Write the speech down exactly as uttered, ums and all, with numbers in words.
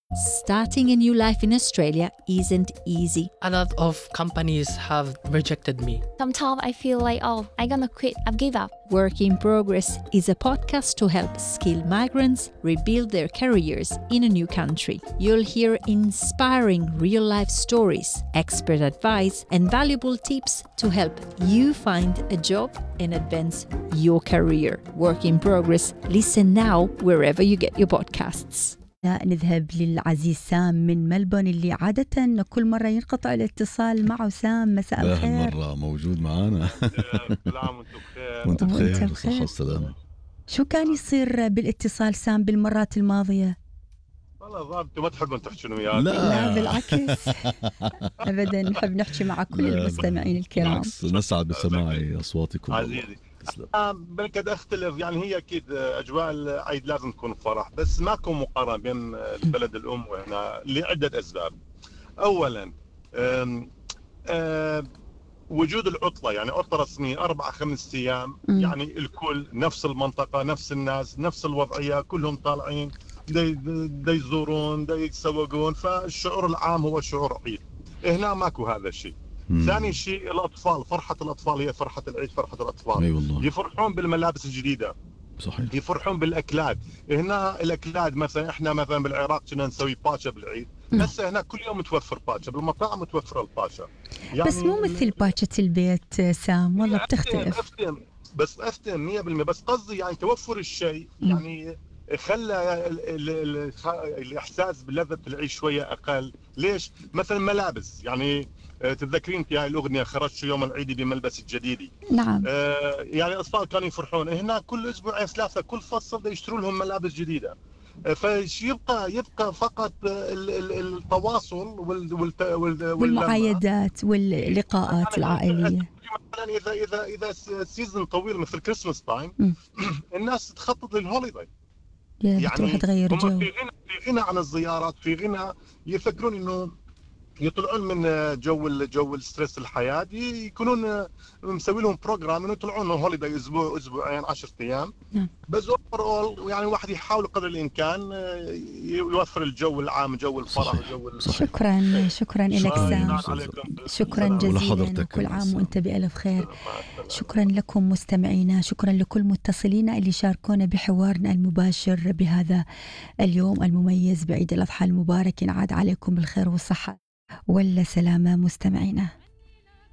Starting a new life in Australia isn't easy. A lot of companies have rejected me. Sometimes I feel like, oh, I'm gonna quit, I've give up. Work in Progress is a podcast to help skilled migrants rebuild their careers in a new country. You'll hear inspiring real-life stories, expert advice, and valuable tips to help you find a job and advance your career. Work in Progress. Listen now wherever you get your podcasts. نذهب للعزيز سام من ملبون اللي عادة كل مرة ينقطع الاتصال معه. سام مساء الخير. مرة موجود معنا. كل عام وانتم بخير. وانت بخير صحة والسلامة. شو كان يصير بالاتصال سام بالمرات الماضية؟ والله ظاهر انتم ما تحبون تحكون وياي. لا, لا بالعكس أبدا نحب نحكي مع كل المستمعين الكرام. نسعد بسماع أصواتكم عزيزي. بلكد اختلف يعني هي اكيد اجواء العيد لازم تكون فرح بس ماكو مقارنه بين البلد الام وهنا لعده اسباب. اولا أم أم وجود العطله يعني عطله رسميه اربع خمس ايام يعني الكل نفس المنطقه نفس الناس نفس الوضعيه كلهم طالعين دا يزورون دا يتسوقون فالشعور العام هو شعور عيد. هنا ماكو هذا الشيء. ثاني شيء الأطفال فرحة الأطفال هي فرحة العيد فرحة الأطفال. أي والله. يفرحون بالملابس الجديدة. صحيح. يفرحون بالأكلات. هنا الأكلات مثلا إحنا مثلا بالعراق كنا نسوي باتشا بالعيد. هسه هنا كل يوم متوفر باتشا بالمطاعم متوفر الباتشا. يعني بس مو مثل باتشة البيت سام والله بتختلف. أفتن بس أفتن مية بالمية بس قصدي يعني توفر الشيء يعني خلى الإحساس بلذة العيش شوية أقل. ليش؟ مثلا ملابس يعني تتذكرين انت هاي الاغنيه خرجت يوم العيد بملبس الجديد. نعم. آه يعني الاطفال كانوا يفرحون. هنا كل اسبوعين ثلاثه كل فصل بده يشتروا لهم ملابس جديده. آه فيبقى يبقى فقط التواصل وال وال والمعايدات واللقاءات العائليه. مثلا اذا اذا اذا سيزن طويل مثل كريسماس تايم الناس تخطط للهوليداي. يعني تروح تغير جو. في غنى في غنى عن الزيارات في غنى يفكرون انه يطلعون من جو جو الستريس الحياة يكونون مسوي لهم بروجرام انه يطلعون هوليداي اسبوع اسبوعين عشرة ايام. بس اوفر اول يعني واحد يحاول قدر الامكان يوفر الجو العام جو الفرح جو. شكرا شكرا لك سام. شكرا جزيلا وكل عام وانت بألف خير. شكرا لكم مستمعينا. شكرا لكل متصلينا اللي شاركونا بحوارنا المباشر بهذا اليوم المميز بعيد الأضحى المبارك. ينعاد عليكم بالخير والصحة والسلامة مستمعينا.